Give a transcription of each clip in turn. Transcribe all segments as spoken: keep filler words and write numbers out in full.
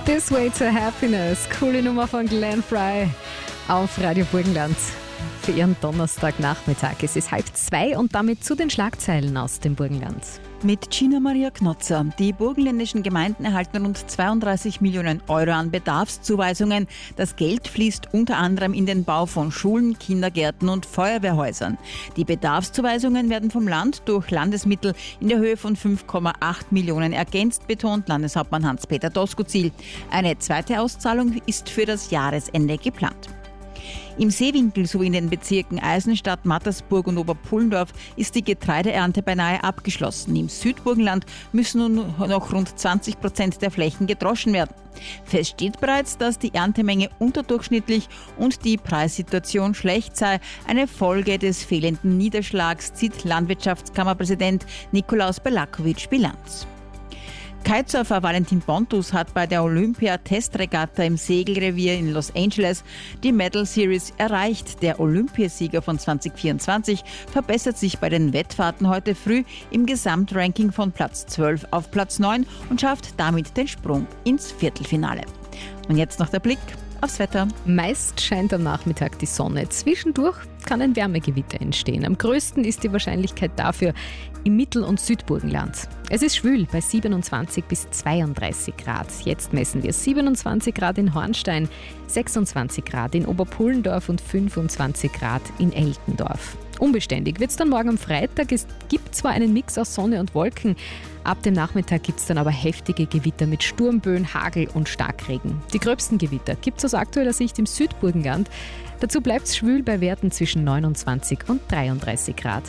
This Way to Happiness, coole Nummer von Glenn Frey auf Radio Burgenland für Ihren Donnerstagnachmittag. Es ist halb zwei und damit zu den Schlagzeilen aus dem Burgenland. Mit Gina Maria Knotzer. Die burgenländischen Gemeinden erhalten rund zweiunddreißig Millionen Euro an Bedarfszuweisungen. Das Geld fließt unter anderem in den Bau von Schulen, Kindergärten und Feuerwehrhäusern. Die Bedarfszuweisungen werden vom Land durch Landesmittel in der Höhe von fünf Komma acht Millionen ergänzt, betont Landeshauptmann Hans-Peter Doskozil. Eine zweite Auszahlung ist für das Jahresende geplant. Im Seewinkel sowie in den Bezirken Eisenstadt, Mattersburg und Oberpullendorf ist die Getreideernte beinahe abgeschlossen. Im Südburgenland müssen nun noch rund zwanzig Prozent der Flächen gedroschen werden. Fest steht bereits, dass die Erntemenge unterdurchschnittlich und die Preissituation schlecht sei. Eine Folge des fehlenden Niederschlags, zieht Landwirtschaftskammerpräsident Nikolaus Belakovic Bilanz. Kitesurfer Valentin Pontus hat bei der Olympia-Testregatta im Segelrevier in Los Angeles die Medal Series erreicht. Der Olympiasieger von zwanzig vierundzwanzig verbessert sich bei den Wettfahrten heute früh im Gesamtranking von Platz zwölf auf Platz neun und schafft damit den Sprung ins Viertelfinale. Und jetzt noch der Blick aufs Wetter. Meist scheint am Nachmittag die Sonne. Zwischendurch kann ein Wärmegewitter entstehen. Am größten ist die Wahrscheinlichkeit dafür im Mittel- und Südburgenland. Es ist schwül bei siebenundzwanzig bis zweiunddreißig Grad. Jetzt messen wir siebenundzwanzig Grad in Hornstein, sechsundzwanzig Grad in Oberpullendorf und fünfundzwanzig Grad in Eltendorf. Unbeständig wird es dann morgen am Freitag. Es gibt zwar einen Mix aus Sonne und Wolken, ab dem Nachmittag gibt es dann aber heftige Gewitter mit Sturmböen, Hagel und Starkregen. Die gröbsten Gewitter gibt es aus aktueller Sicht im Südburgenland. Dazu bleibt es schwül bei Werten zwischen neunundzwanzig und dreiunddreißig Grad.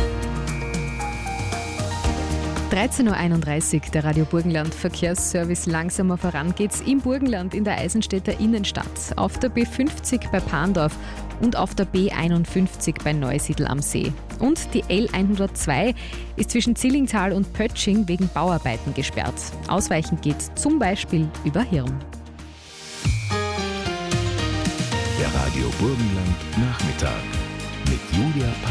dreizehn Uhr einunddreißig, der Radio Burgenland Verkehrsservice. Langsamer voran geht's im Burgenland in der Eisenstädter Innenstadt, auf der B fünfzig bei Parndorf und auf der B einundfünfzig bei Neusiedl am See. Und die L hundertzwei ist zwischen Zillingtal und Pötsching wegen Bauarbeiten gesperrt. Ausweichen geht zum Beispiel über Hirn. Der Radio Burgenland Nachmittag mit Julia